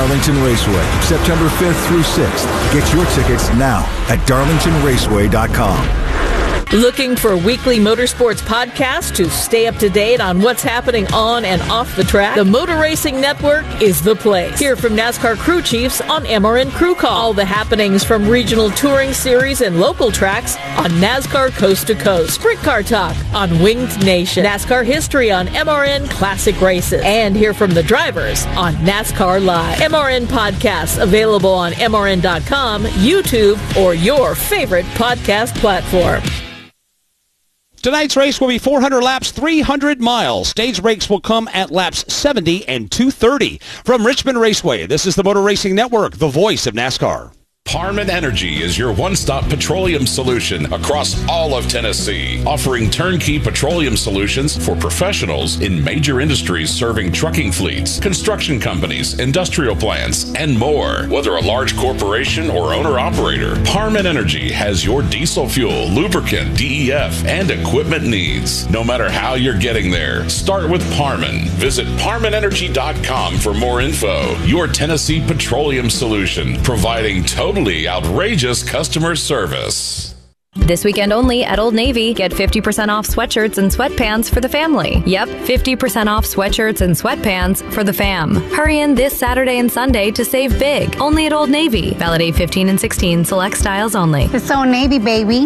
Darlington Raceway, September 5th through 6th. Get your tickets now at darlingtonraceway.com. Looking for weekly motorsports podcasts to stay up to date on what's happening on and off the track? The Motor Racing Network is the place. Hear from NASCAR crew chiefs on MRN Crew Call. All the happenings from regional touring series and local tracks on NASCAR Coast to Coast. Sprint Car Talk on Winged Nation. NASCAR history on MRN Classic Races. And hear from the drivers on NASCAR Live. MRN podcasts available on MRN.com, YouTube, or your favorite podcast platform. Tonight's race will be 400 laps, 300 miles. Stage breaks will come at laps 70 and 230. From Richmond Raceway, this is the Motor Racing Network, the voice of NASCAR. Parman Energy is your one-stop petroleum solution across all of Tennessee, offering turnkey petroleum solutions for professionals in major industries serving trucking fleets, construction companies, industrial plants, and more. Whether a large corporation or owner-operator, Parman Energy has your diesel fuel, lubricant, DEF, and equipment needs. No matter how you're getting there, start with Parman. Visit ParmanEnergy.com for more info. Your Tennessee petroleum solution, providing totally outrageous customer service. This weekend only at Old Navy, get 50% off sweatshirts and sweatpants for the family. Yep, 50% off sweatshirts and sweatpants for the fam. Hurry in this Saturday and Sunday to save big. Only at Old Navy. Valid 8/15 and 16. Select styles only. It's Old Navy, baby.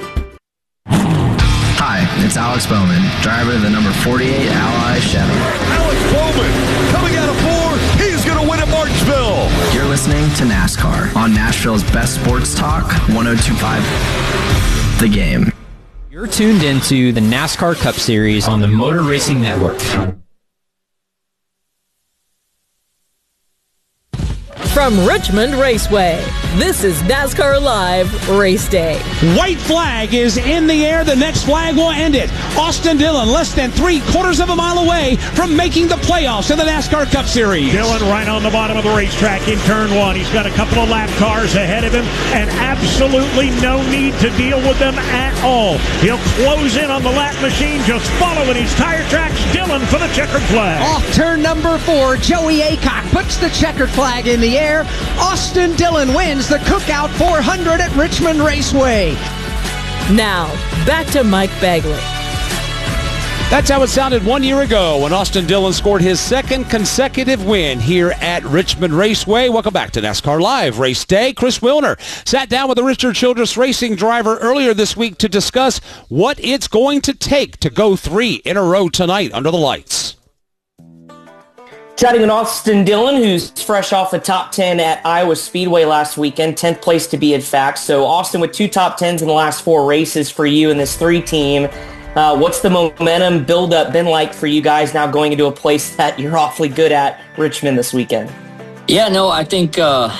Hi, it's Alex Bowman, driver of the number 48 Ally Chevy. Alex Bowman, coming out of 4, he's going to win at Martinsville. You're listening to NASCAR on Nashville's best sports talk, 102.5 The Game. You're tuned into the NASCAR Cup Series on the Motor Racing Network. From Richmond Raceway, this is NASCAR Live Race Day. White flag is in the air. The next flag will end it. Austin Dillon, less than 3/4 of a mile away from making the playoffs in the NASCAR Cup Series. Dillon right on the bottom of the racetrack in turn one. He's got a couple of lap cars ahead of him and absolutely no need to deal with them at all. He'll close in on the lap machine, just following his tire tracks. Dillon for the checkered flag. Off turn number 4, Joey Aycock puts the checkered flag in the air. Austin Dillon wins the Cookout 400 at Richmond Raceway. Now, back to Mike Bagley. That's how it sounded 1 year ago when Austin Dillon scored his second consecutive win here at Richmond Raceway. Welcome back to NASCAR Live Race Day. Chris Wilner sat down with the Richard Childress Racing driver earlier this week to discuss what it's going to take to go 3 in a row tonight under the lights. Chatting with Austin Dillon, who's fresh off the top 10 at Iowa Speedway last weekend, 10th place to be in fact. So Austin with 2 top 10s in the last 4 races for you in this 3 team. What's the momentum build-up been like for you guys now going into a place that you're awfully good at, Richmond, this weekend? Yeah, no, I think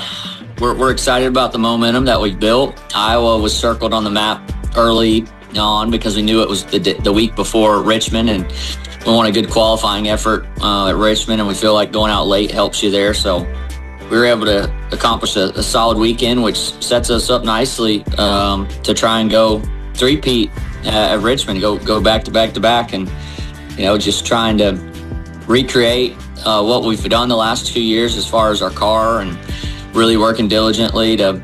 we're excited about the momentum that we've built. Iowa was circled on the map early on because we knew it was the week before Richmond, and we want a good qualifying effort at Richmond, and we feel like going out late helps you there. So we were able to accomplish a solid weekend, which sets us up nicely to try and go three-peat at Richmond, go back to back to back, and just trying to recreate what we've done the last 2 years as far as our car, and really working diligently to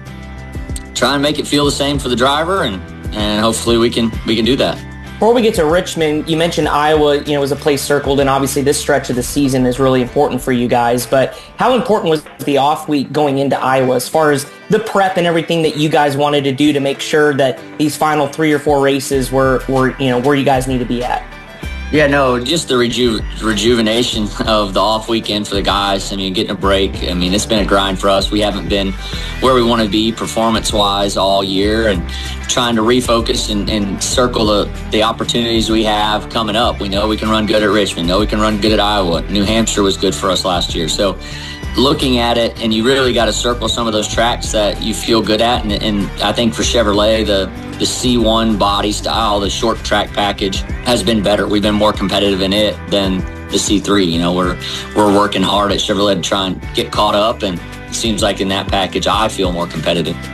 try and make it feel the same for the driver, and hopefully we can do that. Before we get to Richmond, you mentioned Iowa, was a place circled, and obviously this stretch of the season is really important for you guys. But how important was the off week going into Iowa as far as the prep and everything that you guys wanted to do to make sure that these final 3 or 4 races were where you guys need to be at? Yeah, no, just the rejuvenation of the off weekend for the guys. I mean, getting a break. I mean, it's been a grind for us. We haven't been where we want to be performance-wise all year, and trying to refocus and circle the opportunities we have coming up. We know we can run good at Richmond. We know we can run good at Iowa. New Hampshire was good for us last year. So looking at it, and you really got to circle some of those tracks that you feel good at. And I think for Chevrolet, the C1 body style, the short track package has been better. We've been more competitive in it than the C3. We're working hard at Chevrolet to try and get caught up, and it seems like in that package I feel more competitive.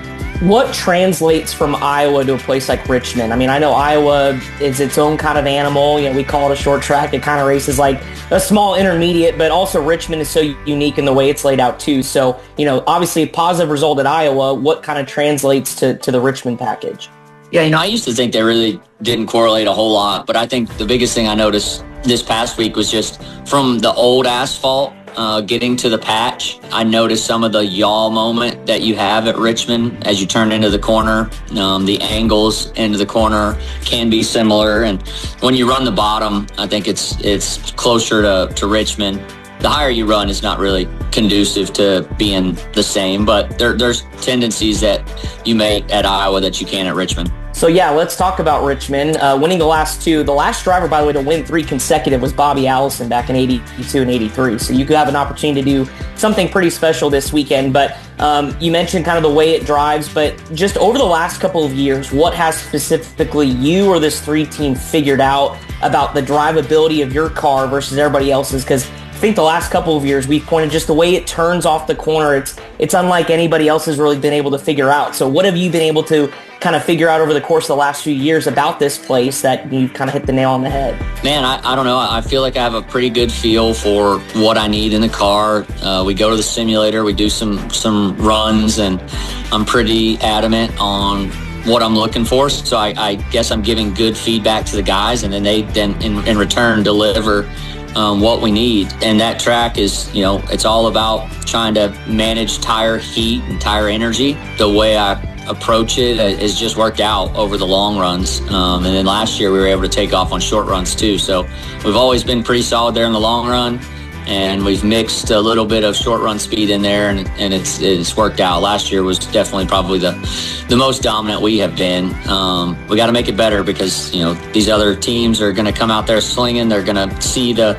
what translates from Iowa to a place like Richmond? I mean, I know Iowa is its own kind of animal. You know, we call it a short track. It kind of races like a small intermediate, but also Richmond is so unique in the way it's laid out too. So, you know, obviously a positive result at Iowa. What kind of translates to the Richmond package? Yeah, you know, I used to think they really didn't correlate a whole lot, but I think the biggest thing I noticed this past week was just from the old asphalt getting to the patch. I noticed some of the yaw moment that you have at Richmond as you turn into the corner. The angles into the corner can be similar, and when you run the bottom, I think it's closer to Richmond. The higher you run is not really conducive to being the same, but there's tendencies that you make at Iowa that you can at Richmond. So yeah, let's talk about Richmond. Winning the last two. The last driver, by the way, to win 3 consecutive was Bobby Allison back in 82 and 83. So you could have an opportunity to do something pretty special this weekend. But you mentioned kind of the way it drives, but just over the last couple of years, what has specifically you or this 3 team figured out about the drivability of your car versus everybody else's? Because I think the last couple of years we've pointed just the way it turns off the corner. It's unlike anybody else has really been able to figure out. So what have you been able to kind of figure out over the course of the last few years about this place that you kind of hit the nail on the head? Man, I don't know. I feel like I have a pretty good feel for what I need in the car. We go to the simulator, we do some runs, and I'm pretty adamant on what I'm looking for. So I guess I'm giving good feedback to the guys, and then they in return deliver what we need. And that track is, you know, it's all about trying to manage tire heat and tire energy. The way I approach it has just worked out over the long runs. And then last year we were able to take off on short runs too. So we've always been pretty solid there in the long run, and we've mixed a little bit of short run speed in there, and it's worked out. Last year was definitely probably the most dominant we have been. We got to make it better because, you know, these other teams are going to come out there slinging. They're going to see the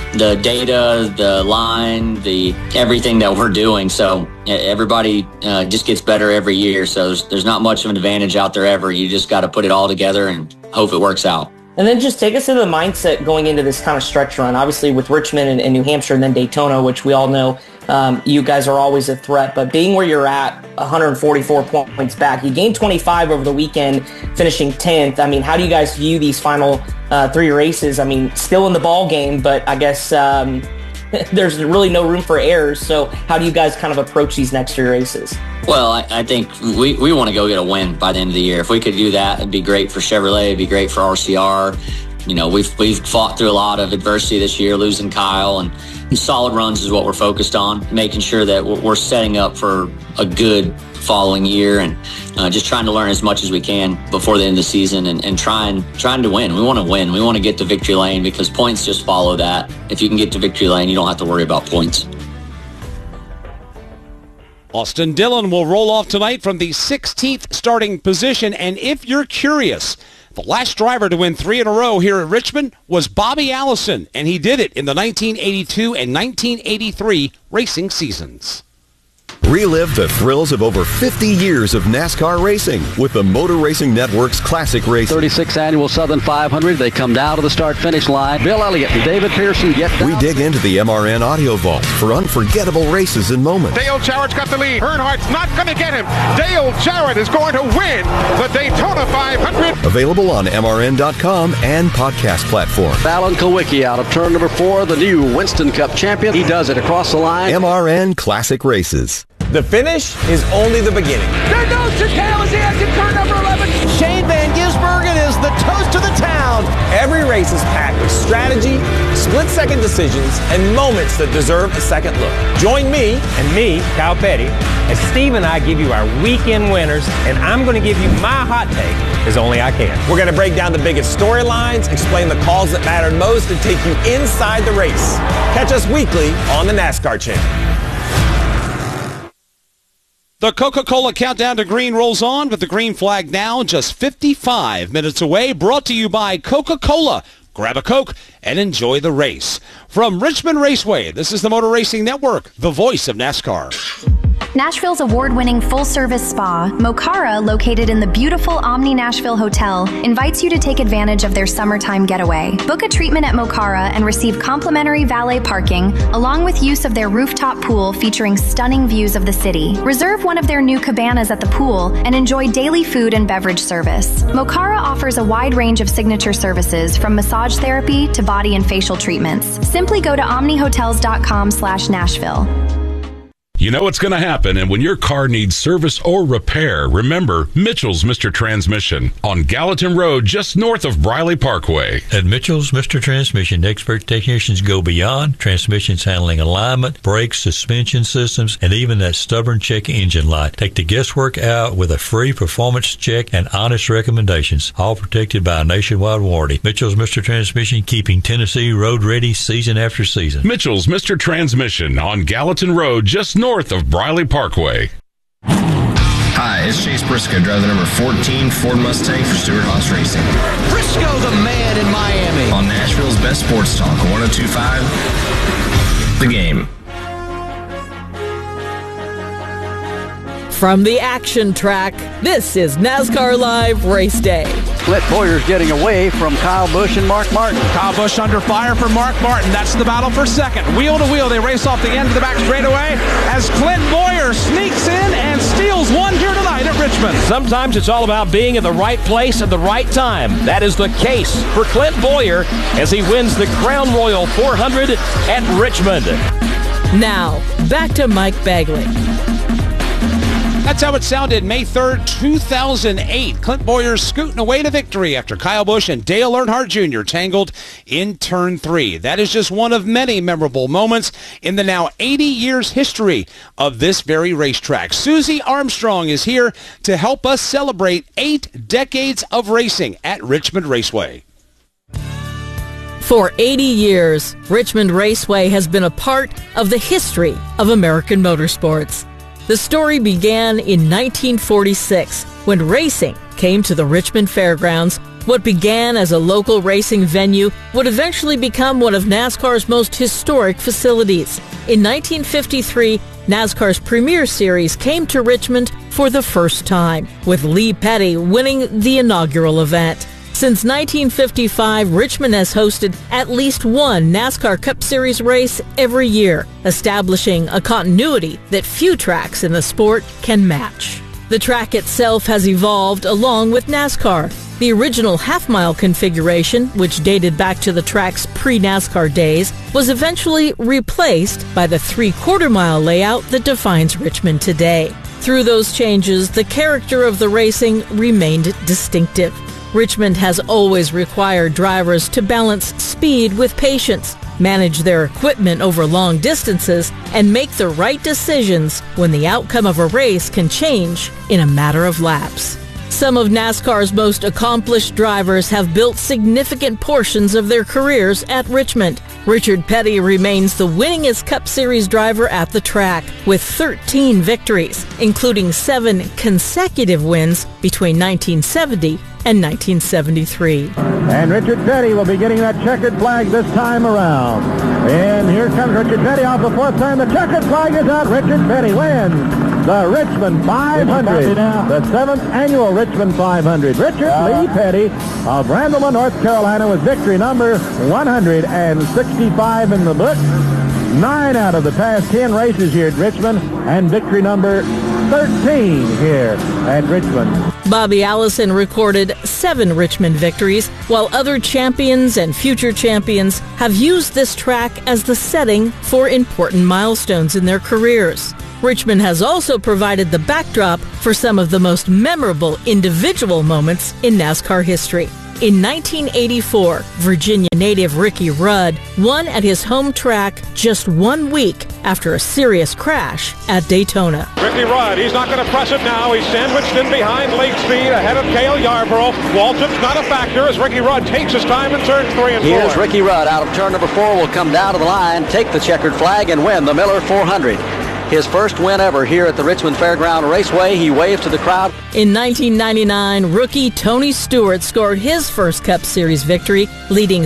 data, the line, everything that we're doing. So everybody just gets better every year. So there's not much of an advantage out there ever. You just got to put it all together and hope it works out. And then just take us to the mindset going into this kind of stretch run. Obviously with Richmond and New Hampshire and then Daytona, which we all know you guys are always a threat. But being where you're at, 144 points back, you gained 25 over the weekend, finishing 10th. I mean, how do you guys view these final 3 races? I mean, still in the ball game, but I guess there's really no room for errors. So how do you guys kind of approach these next 3 races? Well, I think we want to go get a win by the end of the year. If we could do that, it'd be great for Chevrolet. It'd be great for RCR. You know, we've fought through a lot of adversity this year, losing Kyle, and solid runs is what we're focused on, making sure that we're setting up for a good following year, and just trying to learn as much as we can before the end of the season, and trying to win. We want to win. We want to get to victory lane because points just follow that. If you can get to victory lane, you don't have to worry about points. Austin Dillon will roll off tonight from the 16th starting position, and if you're curious, the last driver to win 3 in a row here at Richmond was Bobby Allison, and he did it in the 1982 and 1983 racing seasons. Relive the thrills of over 50 years of NASCAR racing with the Motor Racing Network's Classic Racing. 36th Annual Southern 500. They come down to the start-finish line. Bill Elliott and David Pearson get down. We dig into the MRN audio vault for unforgettable races and moments. Dale Jarrett's got the lead. Earnhardt's not going to get him. Dale Jarrett is going to win the Daytona 500. Available on MRN.com and podcast platform. Alan Kulwicki out of turn number 4, the new Winston Cup champion. He does it across the line. MRN Classic Races. The finish is only the beginning. There goes Chicane as he exits turn number 11. Shane Van Gisbergen is the toast of the town. Every race is packed with strategy, split-second decisions, and moments that deserve a second look. Join me, and me, Kyle Petty, as Steve and I give you our weekend winners, and I'm going to give you my hot take as only I can. We're going to break down the biggest storylines, explain the calls that mattered most, and take you inside the race. Catch us weekly on the NASCAR Channel. The Coca-Cola Countdown to Green rolls on with the green flag now just 55 minutes away. Brought to you by Coca-Cola. Grab a Coke and enjoy the race. From Richmond Raceway, this is the Motor Racing Network, the voice of NASCAR. Nashville's award-winning full-service spa, Mokara, located in the beautiful Omni Nashville Hotel, invites you to take advantage of their summertime getaway. Book a treatment at Mokara and receive complimentary valet parking, along with use of their rooftop pool featuring stunning views of the city. Reserve one of their new cabanas at the pool and enjoy daily food and beverage service. Mokara offers a wide range of signature services, from massage therapy to body and facial treatments. Simply go to omnihotels.com/Nashville. You know what's going to happen, and when your car needs service or repair, remember Mitchell's Mr. Transmission on Gallatin Road, just north of Briley Parkway. At Mitchell's Mr. Transmission, expert technicians go beyond transmissions handling alignment, brakes, suspension systems, and even that stubborn check engine light. Take the guesswork out with a free performance check and honest recommendations, all protected by a nationwide warranty. Mitchell's Mr. Transmission, keeping Tennessee road ready season after season. Mitchell's Mr. Transmission on Gallatin Road, just north of Briley Parkway. Hi, it's Chase Briscoe, driver number 14 Ford Mustang for Stewart Haas Racing. Briscoe's a man in Miami. On Nashville's best sports talk, 102.5 The Game. From the action track, this is NASCAR Live Race Day. Clint Boyer's getting away from Kyle Busch and Mark Martin. Kyle Busch under fire for Mark Martin. That's the battle for second. Wheel to wheel, they race off the end of the back straightaway as Clint Boyer sneaks in and steals one here tonight at Richmond. Sometimes it's all about being in the right place at the right time. That is the case for Clint Boyer as he wins the Crown Royal 400 at Richmond. Now, back to Mike Bagley. That's how it sounded May 3rd, 2008. Clint Boyer scooting away to victory after Kyle Busch and Dale Earnhardt Jr. tangled in Turn 3. That is just one of many memorable moments in the now 80 years history of this very racetrack. Susie Armstrong is here to help us celebrate 8 decades of racing at Richmond Raceway. For 80 years, Richmond Raceway has been a part of the history of American motorsports. The story began in 1946 when racing came to the Richmond Fairgrounds. What began as a local racing venue would eventually become one of NASCAR's most historic facilities. In 1953, NASCAR's Premier Series came to Richmond for the first time, with Lee Petty winning the inaugural event. Since 1955, Richmond has hosted at least one NASCAR Cup Series race every year, establishing a continuity that few tracks in the sport can match. The track itself has evolved along with NASCAR. The original half-mile configuration, which dated back to the track's pre-NASCAR days, was eventually replaced by the three-quarter-mile layout that defines Richmond today. Through those changes, the character of the racing remained distinctive. Richmond has always required drivers to balance speed with patience, manage their equipment over long distances, and make the right decisions when the outcome of a race can change in a matter of laps. Some of NASCAR's most accomplished drivers have built significant portions of their careers at Richmond. Richard Petty remains the winningest Cup Series driver at the track, with 13 victories, including 7 consecutive wins between 1970 and 1973. And Richard Petty will be getting that checkered flag this time around. And here comes Richard Petty off the fourth turn. The checkered flag is out. Richard Petty wins the Richmond 500, the 7th annual Richmond 500. Richard Lee Petty of Randleman, North Carolina, with victory number 165 in the book. 9 out of the past 10 races here at Richmond, and victory number 13 here at Richmond. Bobby Allison recorded 7 Richmond victories, while other champions and future champions have used this track as the setting for important milestones in their careers. Richmond has also provided the backdrop for some of the most memorable individual moments in NASCAR history. In 1984, Virginia native Ricky Rudd won at his home track just 1 week after a serious crash at Daytona. Ricky Rudd, he's not going to press it now. He's sandwiched in behind late speed ahead of Cale Yarborough. Waltrip's not a factor as Ricky Rudd takes his time in turns 3 and 4. Here's Ricky Rudd out of turn number 4, will come down to the line, take the checkered flag, and win the Miller 400. his first win ever here at the Richmond Fairground Raceway. He waved to the crowd. In 1999, rookie Tony Stewart scored his first Cup Series victory, leading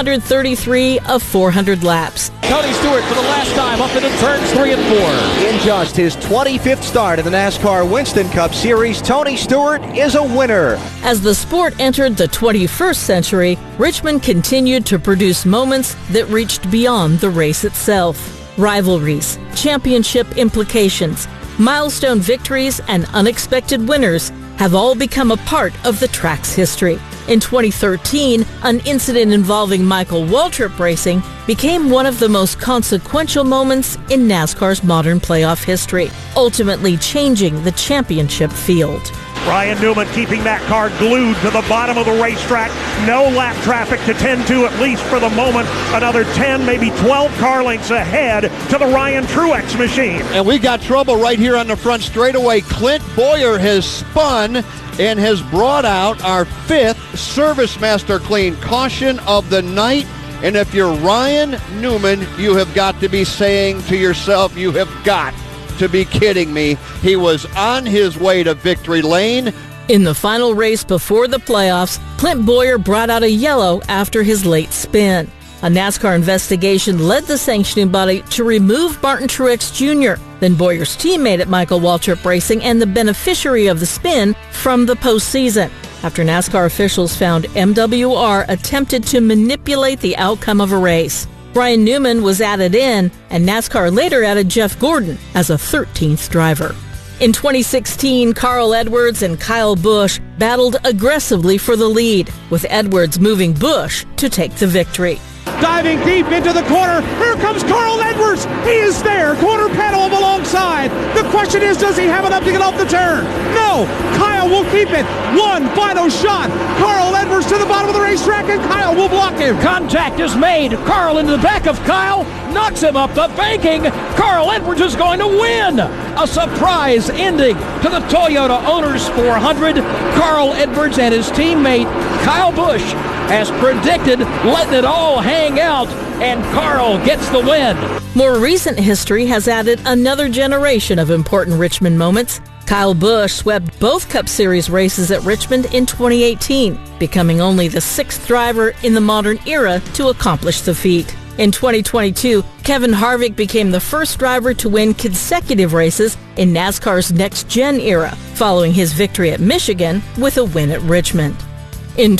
333 of 400 laps. Tony Stewart for the last time up into turns 3 and 4. In just his 25th start in the NASCAR Winston Cup Series, Tony Stewart is a winner. As the sport entered the 21st century, Richmond continued to produce moments that reached beyond the race itself. Rivalries, championship implications, milestone victories, and unexpected winners have all become a part of the track's history. In 2013, an incident involving Michael Waltrip Racing became one of the most consequential moments in NASCAR's modern playoff history, ultimately changing the championship field. Ryan Newman keeping that car glued to the bottom of the racetrack. No lap traffic to tend to, at least for the moment. Another 10, maybe 12 car lengths ahead to the Ryan Truex machine. And we got trouble right here on the front straightaway. Clint Bowyer has spun and has brought out our 5th Service Master Clean caution of the night. And if you're Ryan Newman, you have got to be saying to yourself, you have got to be kidding me. He was on his way to victory lane. In the final race before the playoffs, Clint Bowyer brought out a yellow after his late spin. A NASCAR investigation led the sanctioning body to remove Martin Truex Jr., then Bowyer's teammate at Michael Waltrip Racing and the beneficiary of the spin, from the postseason, after NASCAR officials found MWR attempted to manipulate the outcome of a race. Ryan Newman was added in, and NASCAR later added Jeff Gordon as a 13th driver. In 2016, Carl Edwards and Kyle Busch battled aggressively for the lead, with Edwards moving Busch to take the victory. Diving deep into the corner, here comes Carl Edwards. He is there, quarter pedal alongside. The question is, does he have enough to get off the turn? No, Kyle will keep it. One final shot. Carl Edwards to the bottom of the racetrack, and Kyle will block him. Contact is made. Carl into the back of Kyle, knocks him up the banking. Carl Edwards is going to win. A surprise ending to the Toyota Owners 400. Carl Edwards and his teammate Kyle Busch, as predicted, letting it all hang out, and Carl gets the win. More recent history has added another generation of important Richmond moments. Kyle Busch swept both Cup Series races at Richmond in 2018, becoming only the 6th driver in the modern era to accomplish the feat. In 2022, Kevin Harvick became the first driver to win consecutive races in NASCAR's next-gen era, following his victory at Michigan with a win at Richmond. In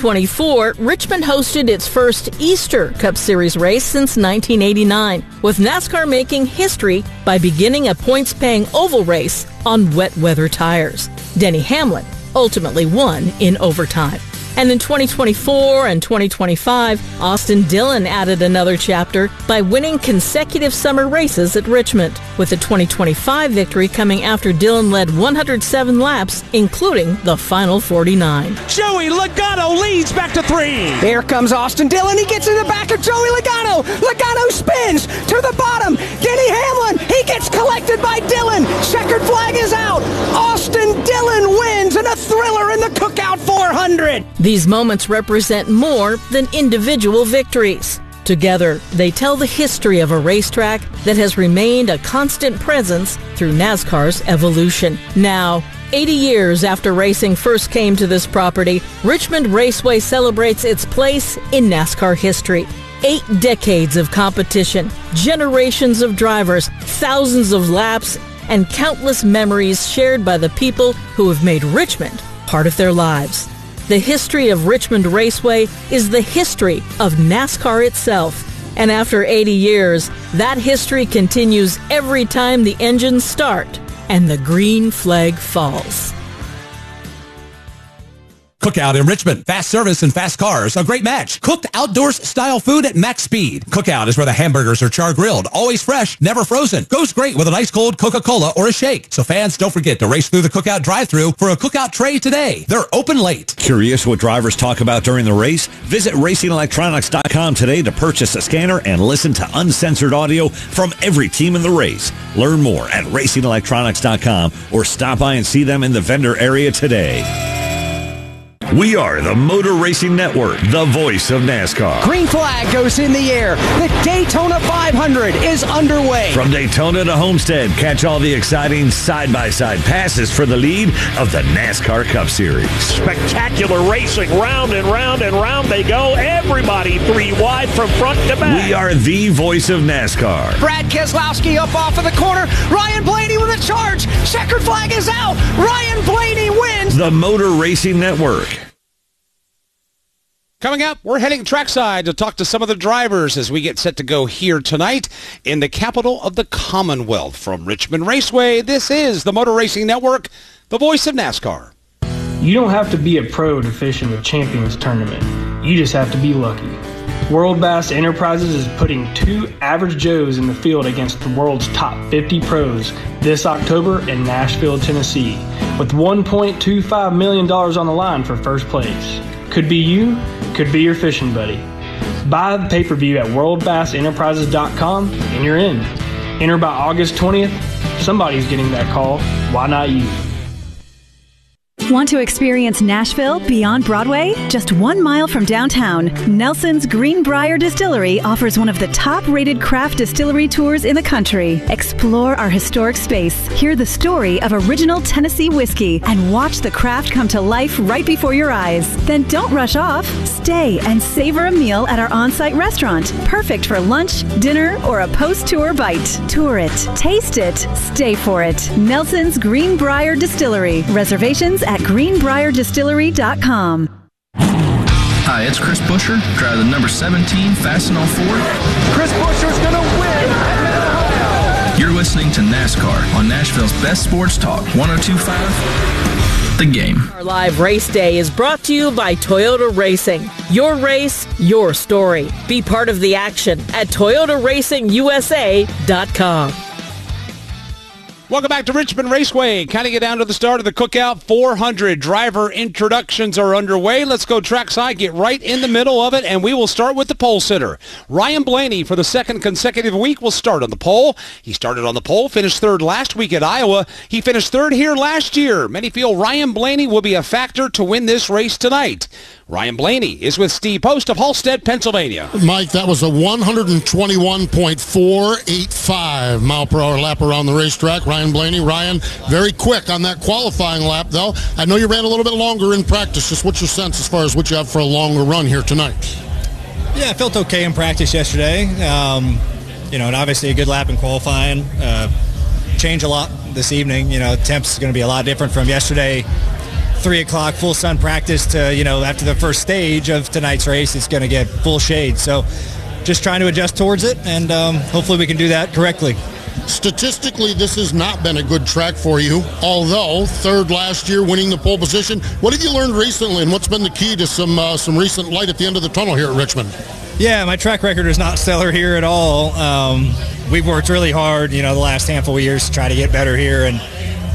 2024, Richmond hosted its first Easter Cup Series race since 1989, with NASCAR making history by beginning a points-paying oval race on wet weather tires. Denny Hamlin ultimately won in overtime. And in 2024 and 2025, Austin Dillon added another chapter by winning consecutive summer races at Richmond, with the 2025 victory coming after Dillon led 107 laps, including the final 49. Joey Logano leads back to 3. Here comes Austin Dillon. He gets in the back of Joey Logano. Logano spins to the bottom. Denny Hamlin, he gets collected by Dillon. Checkered flag is out. Austin Dillon wins in a thriller in the Cookout 400. These moments represent more than individual victories. Together, they tell the history of a racetrack that has remained a constant presence through NASCAR's evolution. Now, 80 years after racing first came to this property, Richmond Raceway celebrates its place in NASCAR history. 8 decades of competition, generations of drivers, thousands of laps, and countless memories shared by the people who have made Richmond part of their lives. The history of Richmond Raceway is the history of NASCAR itself. And after 80 years, that history continues every time the engines start and the green flag falls. Cookout in Richmond. Fast service and fast cars. A great match. Cooked outdoors style food at max speed. Cookout is where the hamburgers are char grilled. Always fresh, never frozen. Goes great with an ice cold Coca-Cola or a shake. So fans, don't forget to race through the Cookout drive-thru for a Cookout tray today. They're open late. Curious what drivers talk about during the race? Visit RacingElectronics.com today to purchase a scanner and listen to uncensored audio from every team in the race. Learn more at RacingElectronics.com or stop by and see them in the vendor area today. We are the Motor Racing Network, the voice of NASCAR. Green flag goes in the air. The Daytona 500 is underway. From Daytona to Homestead, catch all the exciting side-by-side passes for the lead of the NASCAR Cup Series. Spectacular racing, round and round and round they go. Everybody 3 wide from front to back. We are the voice of NASCAR. Brad Keselowski up off of the corner. Ryan Blaney with a charge. Checkered flag is out. Ryan Blaney wins. The Motor Racing Network. Coming up, we're heading trackside to talk to some of the drivers as we get set to go here tonight in the capital of the Commonwealth. From Richmond Raceway, this is the Motor Racing Network, the voice of NASCAR. You don't have to be a pro to fish in the Champions Tournament. You just have to be lucky. World Bass Enterprises is putting 2 average Joes in the field against the world's top 50 pros this October in Nashville, Tennessee, with $1.25 million on the line for first place. Could be you, could be your fishing buddy. Buy the pay-per-view at worldbassenterprises.com and you're in. Enter by August 20th. Somebody's getting that call. Why not you? Want to experience Nashville beyond Broadway? Just 1 mile from downtown, Nelson's Greenbrier Distillery offers one of the top-rated craft distillery tours in the country. Explore our historic space, hear the story of original Tennessee whiskey, and watch the craft come to life right before your eyes. Then don't rush off. Stay and savor a meal at our on-site restaurant, perfect for lunch, dinner, or a post-tour bite. Tour it, taste it, stay for it. Nelson's Greenbrier Distillery. Reservations at greenbrierdistillery.com. Hi, it's Chris Buescher, driver the number 17 Fastenal Ford. Chris Buescher's going to win at Mid-Ohio. You're listening to NASCAR on Nashville's best sports talk, 102.5 The Game. Our live race day is brought to you by Toyota Racing. Your race, your story. Be part of the action at ToyotaRacingUSA.com. Welcome back to Richmond Raceway. Kind of get down to the start of the Cookout 400. Driver introductions are underway. Let's go trackside, get right in the middle of it, and we will start with the pole sitter. Ryan Blaney, for the second consecutive week, will start on the pole. He started on the pole, finished third last week at Iowa. He finished third here last year. Many feel Ryan Blaney will be a factor to win this race tonight. Ryan Blaney is with Steve Post of Halstead, Pennsylvania. Mike, that was a 121.485 mile per hour lap around the racetrack. Ryan Blaney. Ryan, very quick on that qualifying lap, though. I know you ran a little bit longer in practice. Just what's your sense as far as what you have for a longer run here tonight? Yeah, I felt okay in practice yesterday. And obviously a good lap in qualifying. Change a lot this evening. Temps is going to be a lot different from yesterday. 3 o'clock full sun practice to, after the first stage of tonight's race, it's going to get full shade. So just trying to adjust towards it, and hopefully we can do that correctly. Statistically, this has not been a good track for you, although third last year, winning the pole position. What have you learned recently, and what's been the key to some recent light at the end of the tunnel here at Richmond? Yeah, my track record is not stellar here at all. We've worked really hard, the last handful of years to try to get better here, and,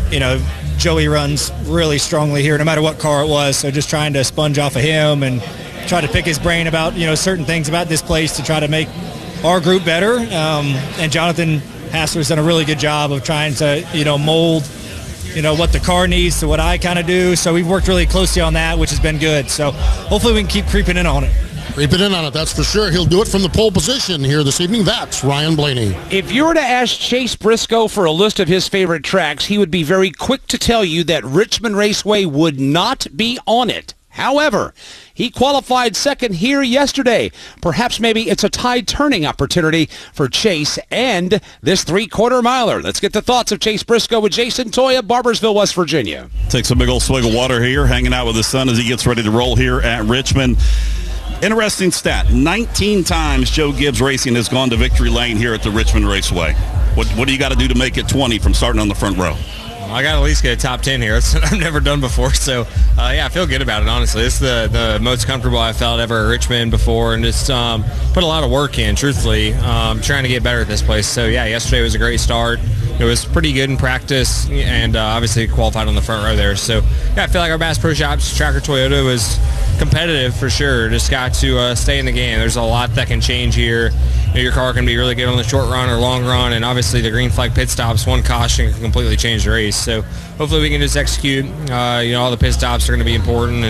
Joey runs really strongly here no matter what car it was, so just trying to sponge off of him and try to pick his brain about, certain things about this place to try to make our group better. And Jonathan Hassler's done a really good job of trying to, mold, what the car needs to what I kind of do. So we've worked really closely on that, which has been good. So hopefully we can keep creeping in on it. Creeping in on it, that's for sure. He'll do it from the pole position here this evening. That's Ryan Blaney. If you were to ask Chase Briscoe for a list of his favorite tracks, he would be very quick to tell you that Richmond Raceway would not be on it. However, he qualified second here yesterday. Perhaps maybe it's a tide turning opportunity for Chase and this 3/4 miler. Let's get the thoughts of Chase Briscoe with Jason Toy of Barbersville, West Virginia. Takes a big old swig of water here, hanging out with his son as he gets ready to roll here at Richmond. Interesting stat, 19 times Joe Gibbs Racing has gone to victory lane here at the Richmond Raceway. What do you got to do to make it 20 from starting on the front row? I got to at least get a top 10 here. That's what I've never done before. So, I feel good about it, honestly. It's the most comfortable I felt ever at Richmond before, and just put a lot of work in, truthfully, trying to get better at this place. So, yesterday was a great start. It was pretty good in practice, and obviously qualified on the front row there. So, I feel like our Bass Pro Shops Tracker Toyota was competitive for sure. Just got to stay in the game. There's a lot that can change here. Your car can be really good on the short run or long run, and obviously the green flag pit stops, one caution can completely change the race. So hopefully we can just execute. All the pit stops are going to be important, and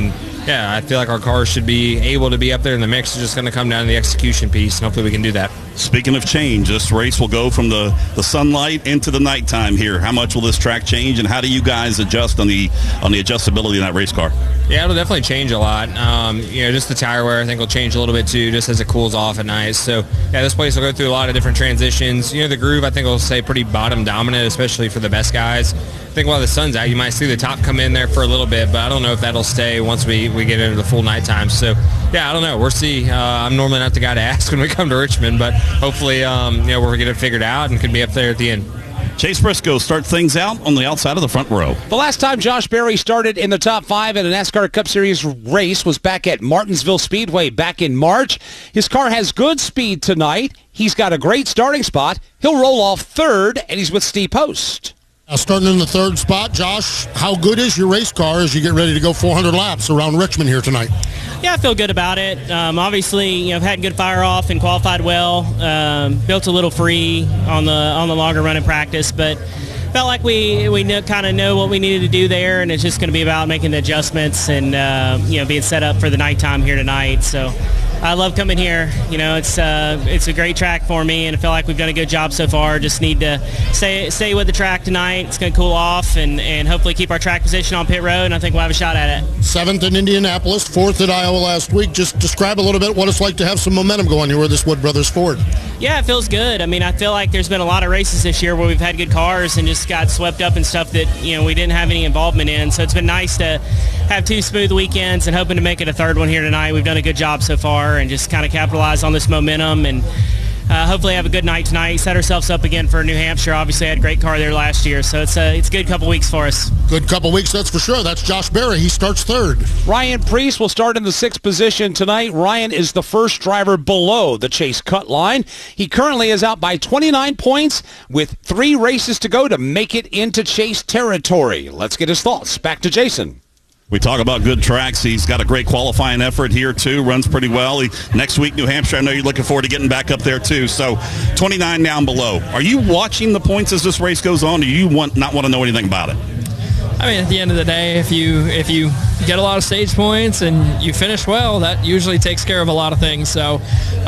yeah, I feel like our cars should be able to be up there in the mix. It's just going to come down to the execution piece, and hopefully we can do that. Speaking of change, this race will go from the sunlight into the nighttime here. How much will this track change, and how do you guys adjust on the adjustability in that race car? Yeah, it'll definitely change a lot. Just the tire wear I think will change a little bit too, just as it cools off at night. So, yeah, this place will go through a lot of different transitions. The groove I think will stay pretty bottom dominant, especially for the best guys. I think while the sun's out, you might see the top come in there for a little bit, but I don't know if that'll stay once we get into the full nighttime. So, yeah, I don't know. We'll see. I'm normally not the guy to ask when we come to Richmond, but hopefully, we're going to get it figured out and can be up there at the end. Chase Briscoe starts things out on the outside of the front row. The last time Josh Berry started in the top 5 in a NASCAR Cup Series race was back at Martinsville Speedway back in March. His car has good speed tonight. He's got a great starting spot. He'll roll off third, and he's with Steve Post. Starting in the third spot, Josh, how good is your race car as you get ready to go 400 laps around Richmond here tonight? Yeah, I feel good about it. Obviously, I've had good fire off and qualified well. Built a little free on the longer run in practice, but felt like we kind of know what we needed to do there, and it's just going to be about making the adjustments and being set up for the nighttime here tonight. So I love coming here. It's a great track for me, and I feel like we've done a good job so far. Just need to stay with the track tonight. It's going to cool off and hopefully keep our track position on pit road, and I think we'll have a shot at it. 7th in Indianapolis, 4th at Iowa last week. Just describe a little bit what it's like to have some momentum going here with this Wood Brothers Ford. Yeah, it feels good. I mean, I feel like there's been a lot of races this year where we've had good cars and just got swept up in stuff that, we didn't have any involvement in. So it's been nice to have 2 smooth weekends and hoping to make it a third one here tonight. We've done a good job so far and just kind of capitalize on this momentum and hopefully have a good night tonight. Set ourselves up again for New Hampshire. Obviously had a great car there last year, so it's a good couple weeks for us. Good couple weeks, that's for sure. That's Josh Berry. He starts third. Ryan Preece will start in the 6th position tonight. Ryan is the first driver below the Chase cut line. He currently is out by 29 points with 3 races to go to make it into Chase territory. Let's get his thoughts. Back to Jason. We talk about good tracks. He's got a great qualifying effort here, too. Runs pretty well. Next week, New Hampshire, I know you're looking forward to getting back up there, too. So 29 down below. Are you watching the points as this race goes on, or do you not want to know anything about it? I mean, at the end of the day, if you get a lot of stage points and you finish well, that usually takes care of a lot of things. So,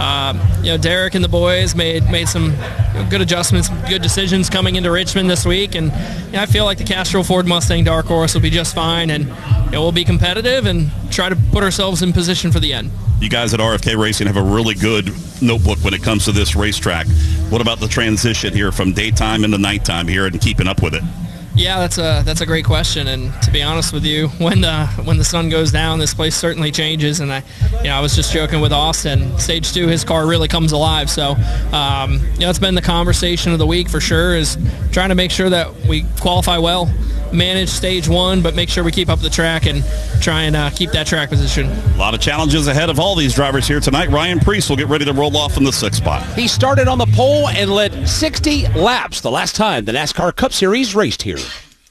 Derek and the boys made some good adjustments, good decisions coming into Richmond this week, and I feel like the Castrol Ford Mustang Dark Horse will be just fine, and we'll be competitive and try to put ourselves in position for the end. You guys at RFK Racing have a really good notebook when it comes to this racetrack. What about the transition here from daytime into nighttime here and keeping up with it? Yeah, that's a great question, and to be honest with you, when the sun goes down, this place certainly changes. And I was just joking with Austin. Stage 2, his car really comes alive. So, it's been the conversation of the week for sure. Is trying to make sure that we qualify well, manage stage 1, but make sure we keep up the track and try and keep that track position. A lot of challenges ahead of all these drivers here tonight. Ryan Preece will get ready to roll off in the 6th spot. He started on the pole and led 60 laps the last time the NASCAR Cup Series raced here.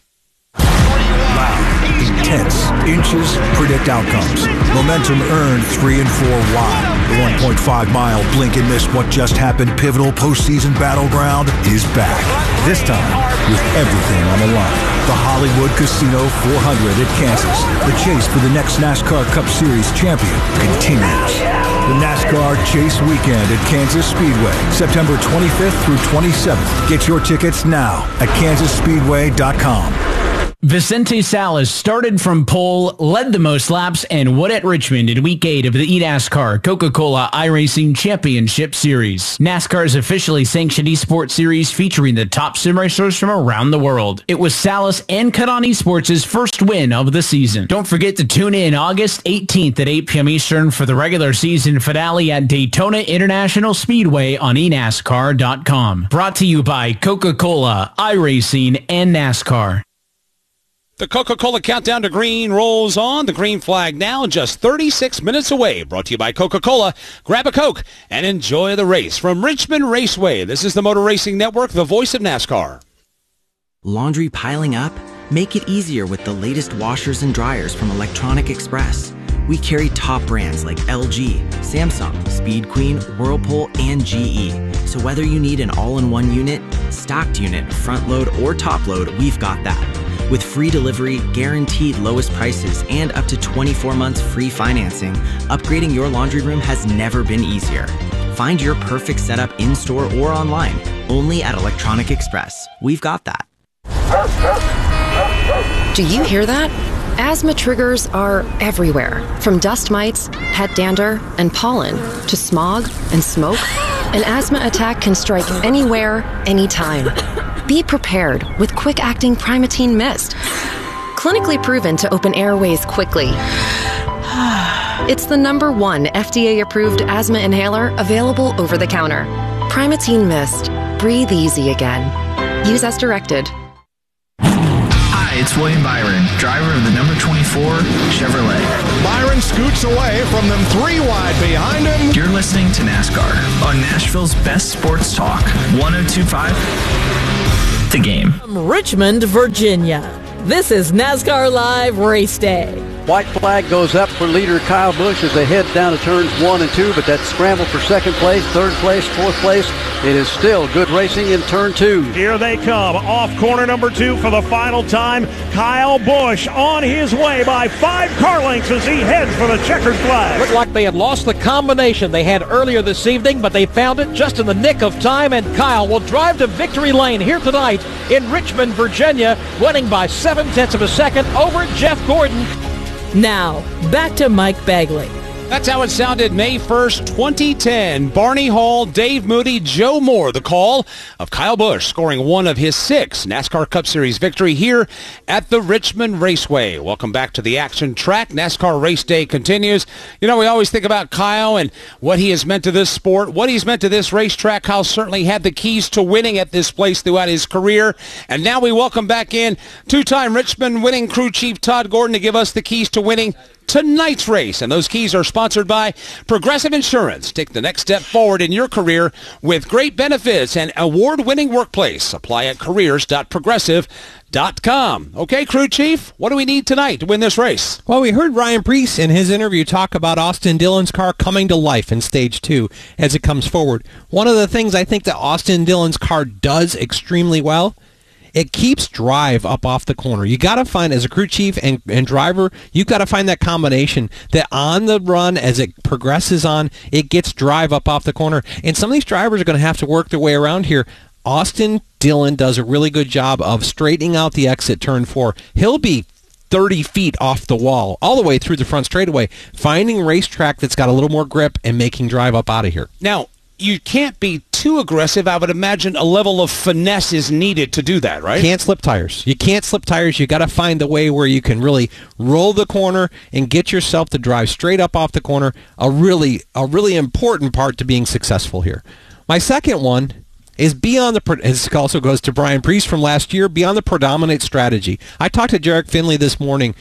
Loud, intense, inches predict outcomes. Momentum earned 3 and 4 wide. The 1.5-mile blink and miss what just happened pivotal postseason battleground is back. This time with everything on the line. The Hollywood Casino 400 at Kansas. The chase for the next NASCAR Cup Series champion continues. The NASCAR Chase Weekend at Kansas Speedway, September 25th through 27th. Get your tickets now at kansasspeedway.com. Vicente Salas started from pole, led the most laps, and won at Richmond in Week 8 of the eNASCAR Coca-Cola iRacing Championship Series. NASCAR's officially sanctioned esports series featuring the top sim racers from around the world. It was Salas and Cut-On Esports' first win of the season. Don't forget to tune in August 18th at 8 p.m. Eastern for the regular season finale at Daytona International Speedway on eNASCAR.com. Brought to you by Coca-Cola, iRacing, and NASCAR. The Coca-Cola Countdown to Green rolls on. The green flag now just 36 minutes away. Brought to you by Coca-Cola. Grab a Coke and enjoy the race. From Richmond Raceway, this is the Motor Racing Network, the voice of NASCAR. Laundry piling up? Make it easier with the latest washers and dryers from Electronic Express. We carry top brands like LG, Samsung, Speed Queen, Whirlpool, and GE. So whether you need an all-in-one unit, stocked unit, front load, or top load, we've got that. With free delivery, guaranteed lowest prices, and up to 24 months free financing, upgrading your laundry room has never been easier. Find your perfect setup in-store or online, only at Electronic Express. We've got that. Do you hear that? Asthma triggers are everywhere, from dust mites, head dander, and pollen, to smog and smoke. An asthma attack can strike anywhere, anytime. Be prepared with quick-acting Primatene Mist. Clinically proven to open airways quickly. It's the #1 FDA-approved asthma inhaler available over the counter. Primatene Mist. Breathe easy again. Use as directed. Hi, it's William Byron, driver of the number 24 Chevrolet. Byron scoots away from them 3 wide behind him. You're listening to NASCAR on Nashville's best sports talk, 102.5 The Game. From Richmond, Virginia, this is NASCAR Live Race Day. White flag goes up for leader Kyle Busch as they head down to turns 1 and 2, but that scramble for second place, third place, fourth place. It is still good racing in turn 2. Here they come, off corner number 2 for the final time. Kyle Busch on his way by 5 car lengths as he heads for the checkered flag. Looked like they had lost the combination they had earlier this evening, but they found it just in the nick of time, and Kyle will drive to victory lane here tonight in Richmond, Virginia, winning by 0.7 of a second over Jeff Gordon. Now, back to Mike Bagley. That's how it sounded May 1st, 2010. Barney Hall, Dave Moody, Joe Moore, the call of Kyle Busch scoring one of his 6 NASCAR Cup Series victory here at the Richmond Raceway. Welcome back to the action track. NASCAR Race Day continues. You know, we always think about Kyle and what he has meant to this sport, what he's meant to this racetrack. Kyle certainly had the keys to winning at this place throughout his career. And now we welcome back in 2-time Richmond winning crew chief Todd Gordon to give us the keys to winning tonight's race. And those keys are sponsored by Progressive Insurance. Take the next step forward in your career with great benefits and award-winning workplace. Apply at careers.progressive.com. Okay, crew chief, what do we need tonight to win this race? Well, we heard Ryan Preece in his interview talk about Austin Dillon's car coming to life in Stage 2 as it comes forward. One of the things I think that Austin Dillon's car does extremely well, it keeps drive up off the corner. You got to find, as a crew chief and driver, you got to find that combination that on the run, as it progresses on, it gets drive up off the corner. And some of these drivers are going to have to work their way around here. Austin Dillon does a really good job of straightening out the exit turn 4. He'll be 30 feet off the wall, all the way through the front straightaway, finding a racetrack that's got a little more grip and making drive up out of here. Now, you can't be too aggressive. I would imagine a level of finesse is needed to do that, right? Can't slip tires. You can't slip tires. You got to find a way where you can really roll the corner and get yourself to drive straight up off the corner. A really important part to being successful here. My second one is beyond the, this also goes to Brian Preece from last year, beyond the predominant strategy. I talked to Jarek Finley this morning.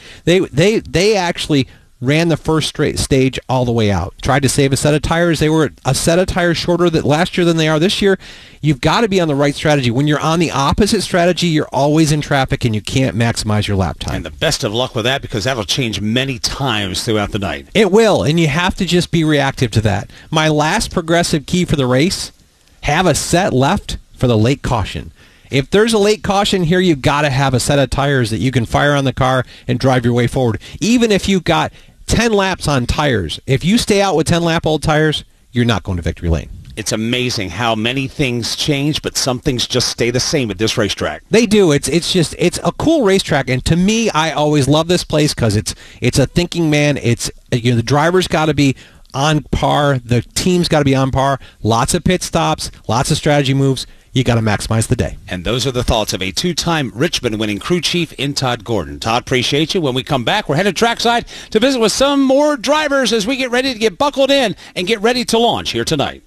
They actually ran the first stage all the way out. Tried to save a set of tires. They were a set of tires shorter last year than they are this year. You've got to be on the right strategy. When you're on the opposite strategy, you're always in traffic and you can't maximize your lap time. And the best of luck with that, because that'll change many times throughout the night. It will, and you have to just be reactive to that. My last progressive key for the race, have a set left for the late caution. If there's a late caution here, you've got to have a set of tires that you can fire on the car and drive your way forward. Even if you've got 10 laps on tires, if you stay out with 10-lap-old tires, you're not going to victory lane. It's amazing how many things change, but some things just stay the same at this racetrack. They do. It's a cool racetrack, and to me, I always love this place because it's a thinking man. It's, you know, the driver's got to be on par, the team's got to be on par. Lots of pit stops, lots of strategy moves. You got to maximize the day. And those are the thoughts of a 2-time Richmond winning crew chief in Todd Gordon. Todd, appreciate you. When we come back, we're headed trackside to visit with some more drivers as we get ready to get buckled in and get ready to launch here tonight.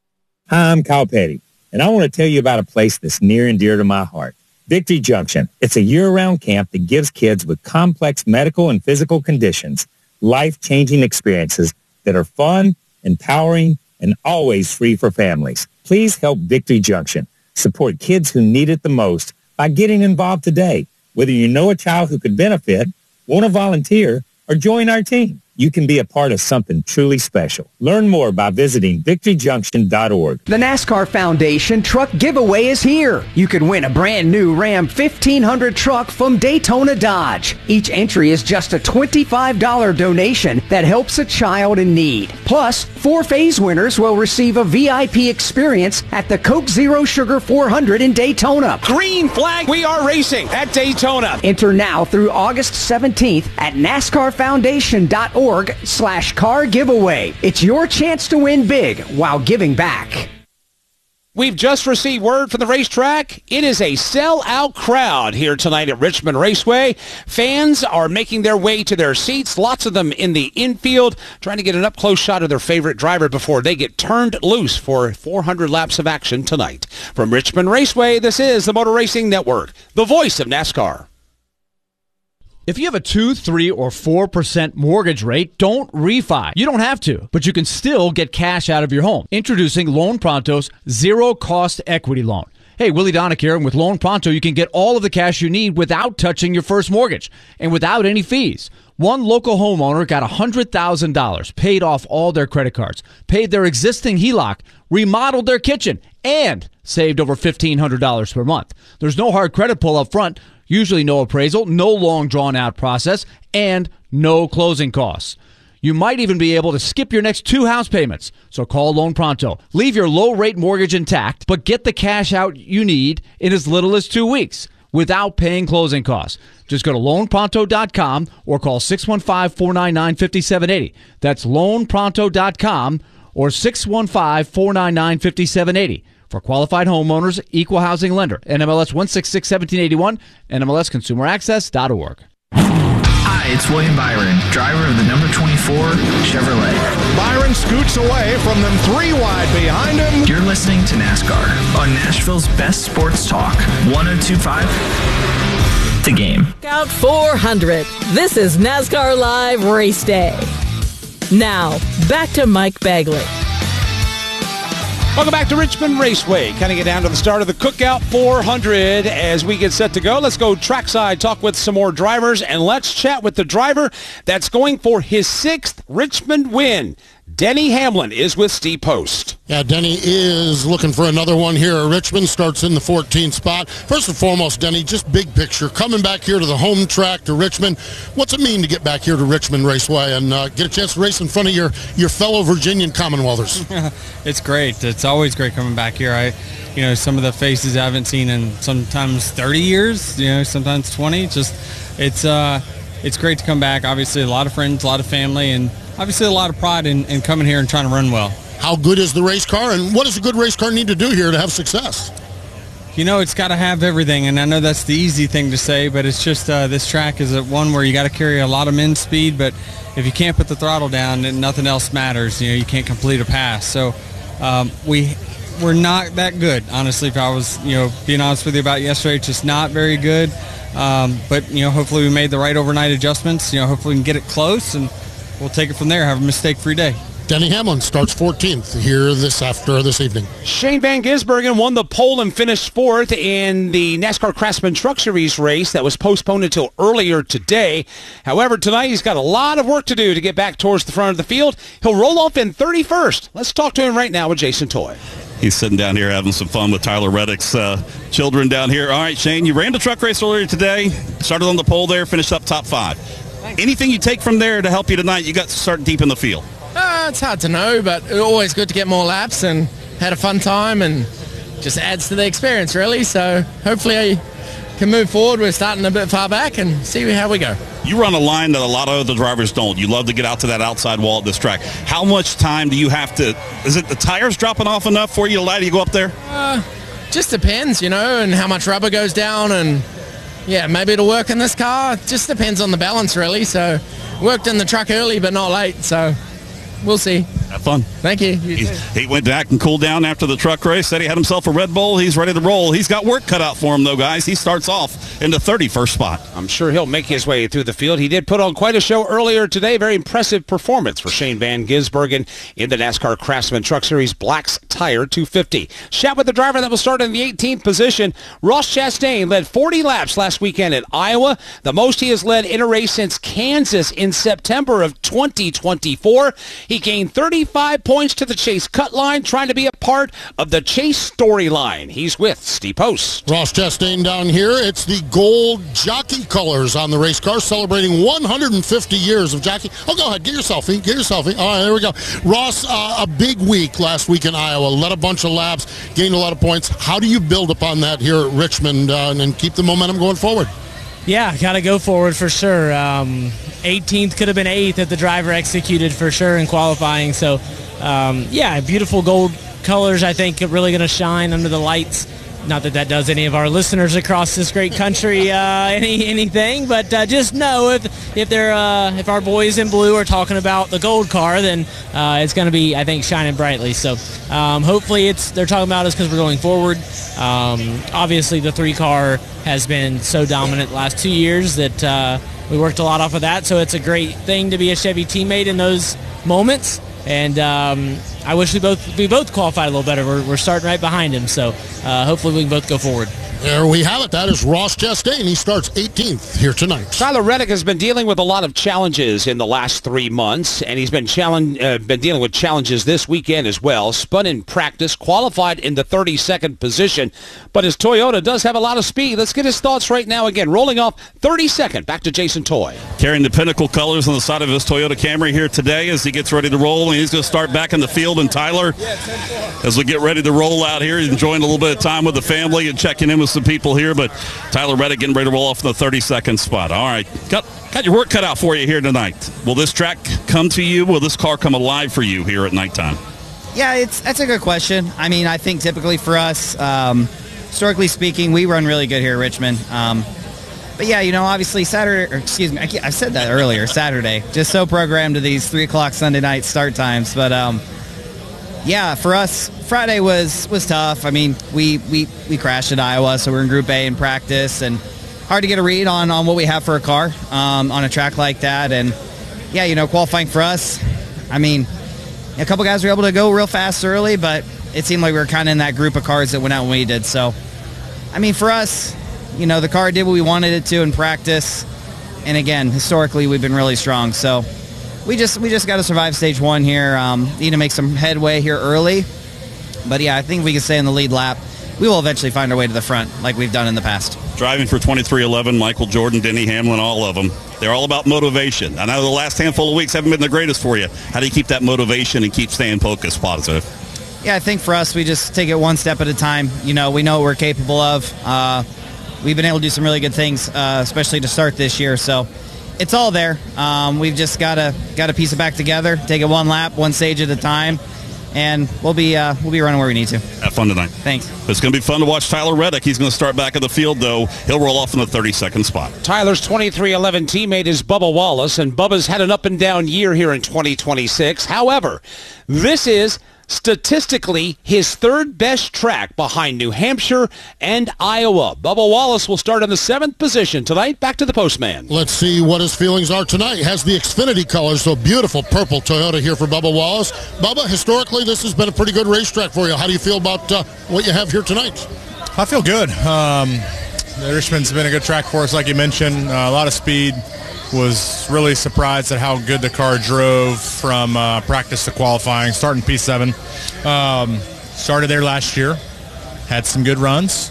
Hi, I'm Kyle Petty, and I want to tell you about a place that's near and dear to my heart, Victory Junction. It's a year-round camp that gives kids with complex medical and physical conditions life-changing experiences that are fun, empowering, and always free for families. Please help Victory Junction support kids who need it the most by getting involved today, whether you know a child who could benefit, want to volunteer, or join our team. you can be a part of something truly special. Learn more by visiting victoryjunction.org. The NASCAR Foundation Truck Giveaway is here. You can win a brand new Ram 1500 truck from Daytona Dodge. Each entry is just a $25 donation that helps a child in need. Plus, 4 phase winners will receive a VIP experience at the Coke Zero Sugar 400 in Daytona. Green flag, we are racing at Daytona. Enter now through August 17th at NASCARFoundation.org/car giveaway. It's your chance to win big while giving back. We've just received word from the racetrack. It is a sell-out crowd here tonight at Richmond Raceway. Fans are making their way to their seats, lots of them in the infield, trying to get an up-close shot of their favorite driver before they get turned loose for 400 laps of action tonight. From Richmond Raceway, this is the Motor Racing Network, the voice of NASCAR. If you have a 2, 3, or 4% mortgage rate, don't refi. You don't have to, but you can still get cash out of your home. Introducing Loan Pronto's zero-cost equity loan. Hey, Willie Donick here, and with Loan Pronto, you can get all of the cash you need without touching your first mortgage and without any fees. One local homeowner got $100,000, paid off all their credit cards, paid their existing HELOC, remodeled their kitchen, and saved over $1,500 per month. There's no hard credit pull up front. Usually no appraisal, no long drawn-out process, and no closing costs. You might even be able to skip your next 2 house payments. So call Loan Pronto. Leave your low-rate mortgage intact, but get the cash out you need in as little as 2 weeks without paying closing costs. Just go to loanpronto.com or call 615-499-5780. That's loanpronto.com or 615-499-5780. For qualified homeowners, equal housing lender. NMLS 1661781, NMLSconsumeraccess.org. Hi, it's William Byron, driver of the number 24 Chevrolet. Byron scoots away from them 3 wide behind him. You're listening to NASCAR on Nashville's best sports talk, 102.5 The Game. Out 400. This is NASCAR Live Race Day. Now, back to Mike Bagley. Welcome back to Richmond Raceway. Kind of get down to the start of the Cookout 400 as we get set to go. Let's go trackside, talk with some more drivers, and let's chat with the driver that's going for his 6th Richmond win. Denny Hamlin is with Steve Post. Yeah, Denny is looking for another one here at Richmond. Starts in the 14th spot. First and foremost, Denny, just big picture. Coming back here to the home track to Richmond, what's it mean to get back here to Richmond Raceway and get a chance to race in front of your fellow Virginian Commonwealthers? It's great. It's always great coming back here. Some of the faces I haven't seen in sometimes 30 years, sometimes 20. It's great to come back. Obviously, a lot of friends, a lot of family, and obviously a lot of pride in coming here and trying to run well. How good is the race car, and what does a good race car need to do here to have success? It's got to have everything, and I know that's the easy thing to say, but it's just this track is one where you got to carry a lot of men's speed, but if you can't put the throttle down, then nothing else matters. You can't complete a pass. So we're not that good, honestly. If I was, being honest with you about yesterday, it's just not very good. But hopefully we made the right overnight adjustments. Hopefully we can get it close, and we'll take it from there. Have a mistake-free day. Denny Hamlin starts 14th here this evening. Shane Van Gisbergen won the pole and finished 4th in the NASCAR Craftsman Truck Series race that was postponed until earlier today. However, tonight he's got a lot of work to do to get back towards the front of the field. He'll roll off in 31st. Let's talk to him right now with Jason Toy. He's sitting down here having some fun with Tyler Reddick's children down here. All right, Shane, you ran the truck race earlier today, started on the pole there, finished up top 5. Anything you take from there to help you tonight? You got to start deep in the field. It's hard to know, but it's always good to get more laps and had a fun time, and just adds to the experience, really. So hopefully I can move forward. We're starting a bit far back and see how we go. You run a line that a lot of other drivers don't. You love to get out to that outside wall at this track. How much time do you have to – is it the tires dropping off enough for you to allow you to go up there? Just depends, and how much rubber goes down, and, yeah, maybe it'll work in this car. It just depends on the balance, really. So worked in the truck early but not late, so we'll see. Have fun. Thank you. He went back and cooled down after the truck race, said he had himself a Red Bull. He's ready to roll. He's got work cut out for him, though, guys. He starts off in the 31st spot. I'm sure he'll make his way through the field. He did put on quite a show earlier today. Very impressive performance for Shane Van Gisbergen in the NASCAR Craftsman Truck Series Black's Tire 250. Chat with the driver that will start in the 18th position. Ross Chastain led 40 laps last weekend at Iowa, the most he has led in a race since Kansas in September of 2024. He gained 35 points to the Chase cut line, trying to be a part of the Chase storyline. He's with Steve Post. Ross Chastain down here. It's the gold jockey colors on the race car, celebrating 150 years of jockey. Oh, go ahead. Get your selfie. Get your selfie. All right, there we go. Ross, a big week last week in Iowa. Led a bunch of laps, gained a lot of points. How do you build upon that here at Richmond and keep the momentum going forward? Yeah, got to go forward for sure. 18th could have been 8th if the driver executed for sure in qualifying. So, yeah, beautiful gold colors, I think, are really going to shine under the lights. Not that does any of our listeners across this great country anything, but just know if our boys in blue are talking about the gold car, then it's going to be, I think, shining brightly. So hopefully they're talking about us because we're going forward. Obviously, the 3 car has been so dominant the last 2 years that we worked a lot off of that. So it's a great thing to be a Chevy teammate in those moments. And I wish we both qualified a little better. We're starting right behind him, so hopefully we can both go forward. There we have it. That is Ross Chastain. He starts 18th here tonight. Tyler Reddick has been dealing with a lot of challenges in the last 3 months, and he's been dealing with challenges this weekend as well. Spun in practice, qualified in the 32nd position, but his Toyota does have a lot of speed. Let's get his thoughts right now. Again, rolling off 32nd. Back to Jason Toy. Carrying the Pinnacle colors on the side of his Toyota Camry here today as he gets ready to roll, and he's going to start back in the field. And Tyler, as we get ready to roll out here, he's enjoying a little bit of time with the family and checking in with some people here, but Tyler Reddick getting ready to roll off in the 32nd spot. All right, got your work cut out for you here tonight. Will this track come to you? Will this car come alive for you here at nighttime? Yeah, that's a good question. I mean, I think typically for us, historically speaking, we run really good here at Richmond. But yeah, obviously Saturday, I said that earlier, Saturday, just so programmed to these 3 o'clock Sunday night start times. But yeah, for us, Friday was tough. I mean, we crashed at Iowa, so we're in Group A in practice, and hard to get a read on what we have for a car on a track like that. And yeah, qualifying for us, I mean, a couple guys were able to go real fast early, but it seemed like we were kind of in that group of cars that went out when we did. So, I mean, for us, the car did what we wanted it to in practice, and again, historically, we've been really strong. So we just got to survive stage 1 here. Need to make some headway here early. But yeah, I think we can stay in the lead lap. We will eventually find our way to the front like we've done in the past. Driving for 2311, Michael Jordan, Denny Hamlin, all of them. They're all about motivation. I know the last handful of weeks haven't been the greatest for you. How do you keep that motivation and keep staying focused, positive? Yeah, I think for us, we just take it one step at a time. We know what we're capable of. We've been able to do some really good things, especially to start this year. So it's all there. We've just got to piece it back together, take it one lap, one stage at a time, and we'll be running where we need to. Have fun tonight. Thanks. It's going to be fun to watch Tyler Reddick. He's going to start back in the field, though. He'll roll off in the 32nd spot. Tyler's 2311 teammate is Bubba Wallace, and Bubba's had an up-and-down year here in 2026. However, this is statistically his 3rd best track behind New Hampshire and Iowa. Bubba Wallace will start in the 7th position tonight. Back to the postman. Let's see what his feelings are tonight. Has the Xfinity colors, so beautiful purple Toyota here for Bubba Wallace. Bubba, historically, this has been a pretty good racetrack for you. How do you feel about what you have here tonight? I feel good. Richmond's been a good track for us, like you mentioned. A lot of speed. Was really surprised at how good the car drove from practice to qualifying, starting P7. Started there last year, had some good runs.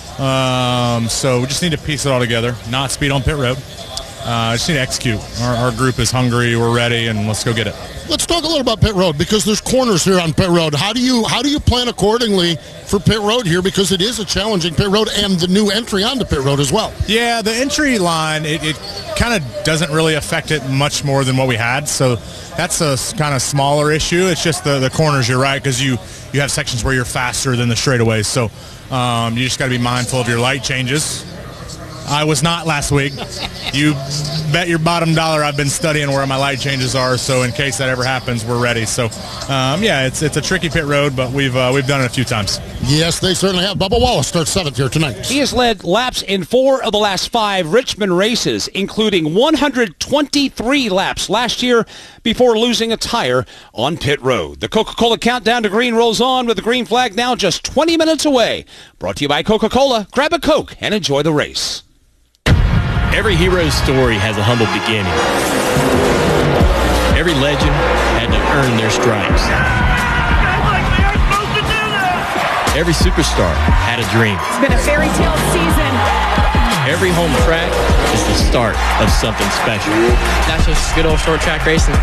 So we just need to piece it all together, not speed on pit road. Just need to execute. Our group is hungry, we're ready, and let's go get it. Let's talk a little about pit road, because there's corners here on pit road. How do you plan accordingly for pit road here, because it is a challenging pit road and the new entry onto pit road as well? Yeah, the entry line, it kind of doesn't really affect it much more than what we had, so that's a kind of smaller issue. It's just the corners, you're right, because you have sections where you're faster than the straightaways, so you just got to be mindful of your light changes. I was not last week. You bet your bottom dollar I've been studying where my light changes are, so in case that ever happens, we're ready. So, it's a tricky pit road, but we've done it a few times. Yes, they certainly have. Bubba Wallace starts 7th here tonight. He has led laps in 4 of the last 5 Richmond races, including 123 laps last year before losing a tire on pit road. The Coca-Cola countdown to green rolls on with the green flag now just 20 minutes away. Brought to you by Coca-Cola. Grab a Coke and enjoy the race. Every hero's story has a humble beginning. Every legend had to earn their stripes. Every superstar had a dream. It's been a fairy tale season. Every home track is the start of something special. That's just good old short track racing.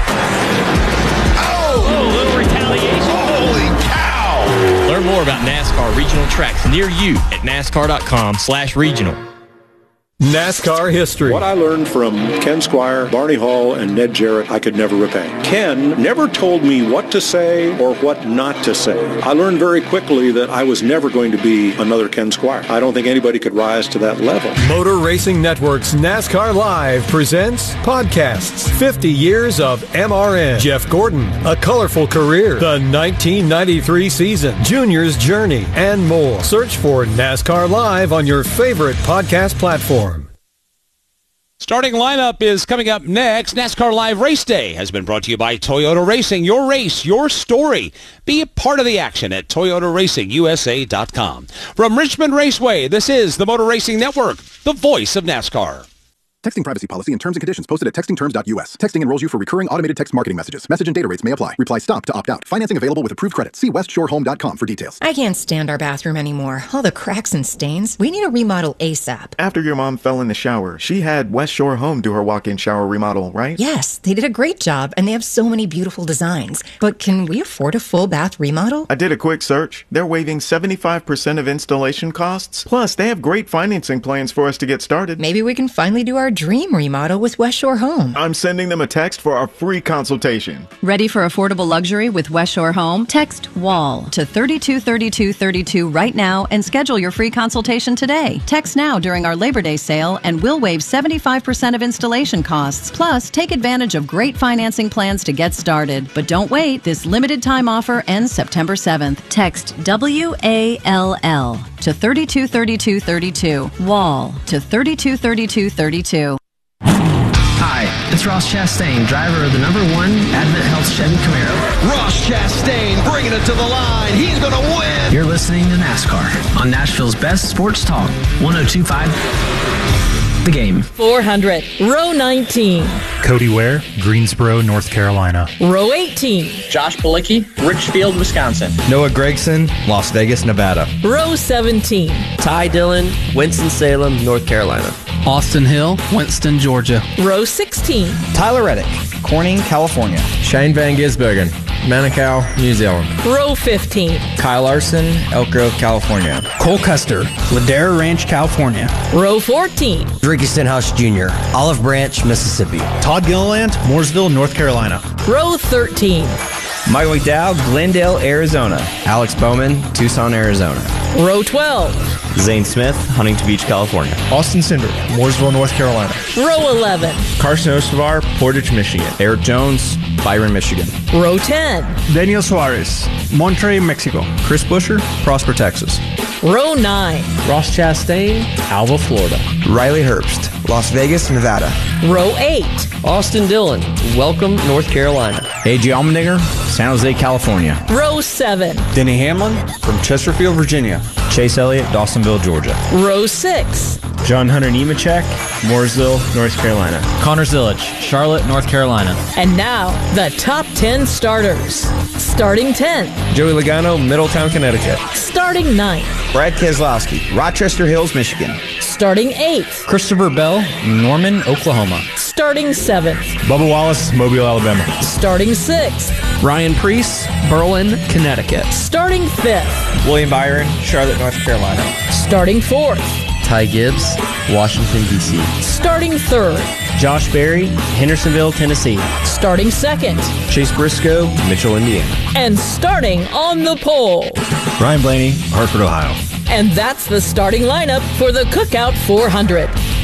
Oh, a little retaliation. Holy cow! Learn more about NASCAR regional tracks near you at NASCAR.com/regional. NASCAR history. What I learned from Ken Squire, Barney Hall, and Ned Jarrett, I could never repay. Ken never told me what to say or what not to say. I learned very quickly that I was never going to be another Ken Squire. I don't think anybody could rise to that level. Motor Racing Network's NASCAR Live presents podcasts. 50 years of MRN. Jeff Gordon, A Colorful Career, the 1993 season, Junior's Journey, and more. Search for NASCAR Live on your favorite podcast platform. Starting lineup is coming up next. NASCAR Live Race Day has been brought to you by Toyota Racing. Your race, your story. Be a part of the action at ToyotaRacingUSA.com. From Richmond Raceway, this is the Motor Racing Network, the voice of NASCAR. Texting privacy policy and terms and conditions posted at textingterms.us. Texting enrolls you for recurring automated text marketing messages. Message and data rates may apply. Reply STOP to opt out. Financing available with approved credit. See westshorehome.com for details. I can't stand our bathroom anymore. All the cracks and stains. We need a remodel ASAP. After your mom fell in the shower, she had West Shore Home do her walk-in shower remodel, right? Yes, they did a great job, and they have so many beautiful designs. But can we afford a full bath remodel? I did a quick search. They're waiving 75% of installation costs. Plus, they have great financing plans for us to get started. Maybe we can finally do our dream remodel with West Shore Home. I'm sending them a text for our free consultation. Ready for affordable luxury with West Shore Home? Text WALL to 323232 right now and schedule your free consultation today. Text now during our Labor Day sale and we'll waive 75% of installation costs. Plus, take advantage of great financing plans to get started. But don't wait. This limited time offer ends September 7th. Text WALL to 323232. WALL to 323232. Hi, it's Ross Chastain, driver of the #1 Advent Health Chevy Camaro. Ross Chastain bringing it to the line. He's going to win. You're listening to NASCAR on Nashville's best sports talk, 102.5 The Game. 400, row 19. Cody Ware, Greensboro, North Carolina. Row 18. Josh Balicki, Richfield, Wisconsin. Noah Gregson, Las Vegas, Nevada. Row 17. Ty Dillon, Winston-Salem, North Carolina. Austin Hill, Winston, Georgia. Row 16. Tyler Reddick, Corning, California. Shane Van Gisbergen, Manukau, New Zealand. Row 15. Kyle Larson, Elk Grove, California. Cole Custer, Ladera Ranch, California. Row 14. Ricky Stenhouse Jr., Olive Branch, Mississippi. Todd Gilliland, Mooresville, North Carolina. Row 13. Michael McDowell, Glendale, Arizona. Alex Bowman, Tucson, Arizona. Row 12. Zane Smith, Huntington Beach, California. Austin Cinder, Mooresville, North Carolina. Row 11. Carson Ostovar, Portage, Michigan. Eric Jones, Byron, Michigan. Row 10. Daniel Suarez, Monterrey, Mexico. Chris Busher, Prosper, Texas. Row 9. Ross Chastain, Alva, Florida. Riley Herbst, Las Vegas, Nevada. Row 8. Austin Dillon, Welcome, North Carolina. A.J. Allmendinger, San Jose, California. Row 7. Denny Hamlin from Chesterfield, Virginia. Chase Elliott, Dawsonville, Georgia. Row 6. John Hunter Nemechek, Mooresville, North Carolina. Connor Zillich, Charlotte, North Carolina. And now, the top 10 starters. Starting 10th. Joey Logano, Middletown, Connecticut. Starting 9th. Brad Keselowski, Rochester Hills, Michigan. Starting 8th. Christopher Bell, Norman, Oklahoma. Starting 7th. Bubba Wallace, Mobile, Alabama. Starting 6th. Ryan Preece, Berlin, Connecticut. Starting 5th. William Byron, Charlotte, North Carolina. Starting 4th. Ty Gibbs, Washington, D.C. Starting 3rd. Josh Berry, Hendersonville, Tennessee. Starting 2nd. Chase Briscoe, Mitchell, Indiana. And starting on the pole. Ryan Blaney, Hartford, Ohio. And that's the starting lineup for the Cookout 400.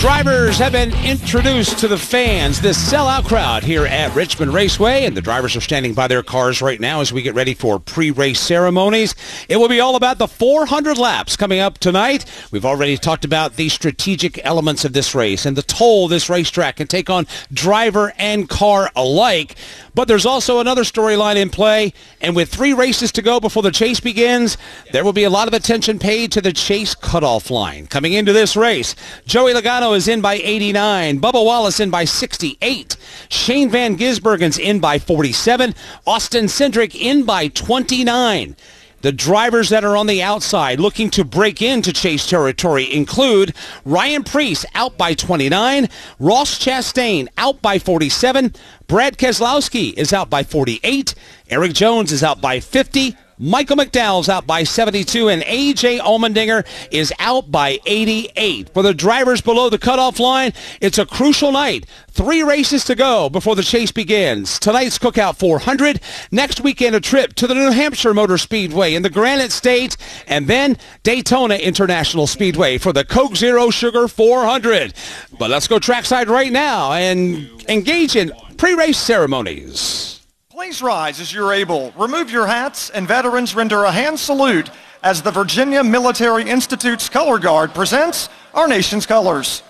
Drivers have been introduced to the fans, this sellout crowd here at Richmond Raceway, and the drivers are standing by their cars right now as we get ready for pre-race ceremonies. It will be all about the 400 laps coming up tonight. We've already talked about the strategic elements of this race and the toll this racetrack can take on driver and car alike. But there's also another storyline in play, and with 3 races to go before the chase begins, there will be a lot of attention paid to the chase cutoff line. Coming into this race, Joey Logano is in by 89, Bubba Wallace in by 68, Shane Van Gisbergen's in by 47, Austin Cindric in by 29. The drivers that are on the outside looking to break into chase territory include Ryan Preece out by 29, Ross Chastain out by 47, Brad Keselowski is out by 48, Eric Jones is out by 50, Michael McDowell's out by 72, and A.J. Allmendinger is out by 88. For the drivers below the cutoff line, it's a crucial night. 3 races to go before the chase begins. Tonight's Cookout 400. Next weekend, a trip to the New Hampshire Motor Speedway in the Granite State, and then Daytona International Speedway for the Coke Zero Sugar 400. But let's go trackside right now and engage in pre-race ceremonies. Please rise as you're able. Remove your hats, and veterans render a hand salute as the Virginia Military Institute's Color Guard presents our nation's colors.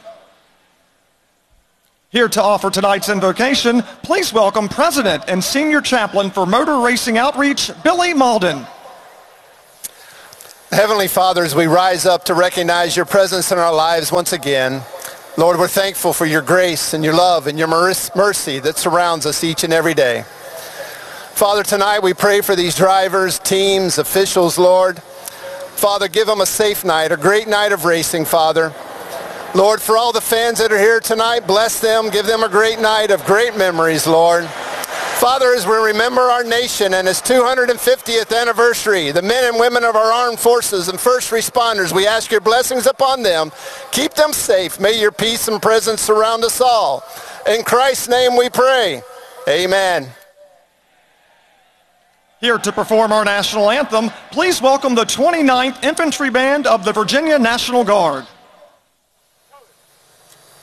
Here to offer tonight's invocation, please welcome President and Senior Chaplain for Motor Racing Outreach, Billy Malden. Heavenly Father, as we rise up to recognize your presence in our lives once again, Lord, we're thankful for your grace and your love and your mercy that surrounds us each and every day. Father, tonight we pray for these drivers, teams, officials, Lord. Father, give them a safe night, a great night of racing, Father. Lord, for all the fans that are here tonight, bless them, give them a great night of great memories, Lord. Father, as we remember our nation and its 250th anniversary, the men and women of our armed forces and first responders, we ask your blessings upon them. Keep them safe. May your peace and presence surround us all. In Christ's name we pray. Amen. Here to perform our national anthem, please welcome the 29th Infantry Band of the Virginia National Guard.